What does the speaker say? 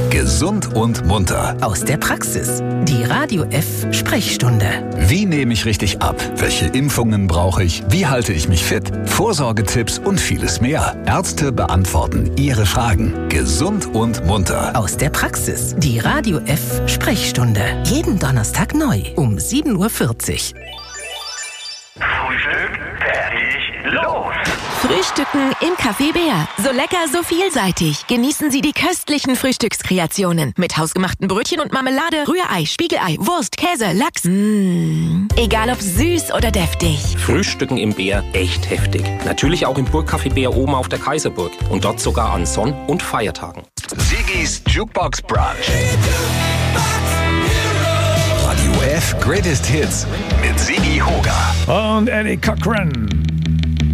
Gesund und munter. Aus der Praxis. Die Radio F Sprechstunde. Wie nehme ich richtig ab? Welche Impfungen brauche ich? Wie halte ich mich fit? Vorsorgetipps und vieles mehr. Ärzte beantworten Ihre Fragen. Gesund und munter. Aus der Praxis. Die Radio F Sprechstunde. Jeden Donnerstag neu um 7:40 Uhr. Frühstück, fertig, los! Frühstücken im Café Bär. So lecker, so vielseitig. Genießen Sie die köstlichen Frühstückskreationen. Mit hausgemachten Brötchen und Marmelade, Rührei, Spiegelei, Wurst, Käse, Lachs. Egal ob süß oder deftig. Frühstücken im Bär echt heftig. Natürlich auch im Burgcafé Bär oben auf der Kaiserburg. Und dort sogar an Sonn- und Feiertagen. Sigis Jukebox Brunch. Radio F Greatest Hits mit Sigi Hoga. Und Eddie Cochran.